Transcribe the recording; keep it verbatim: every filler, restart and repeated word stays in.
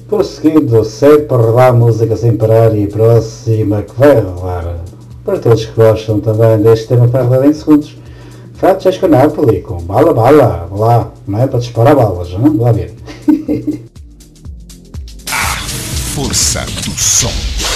Prosseguindo, sempre lá a música sem parar e a próxima que vai rolar. Para todos que gostam também deste tema para rolar em segundos. Francesco Napoli com Bala Bala. Lá, não é para disparar balas, não? Lá ver. A força do som.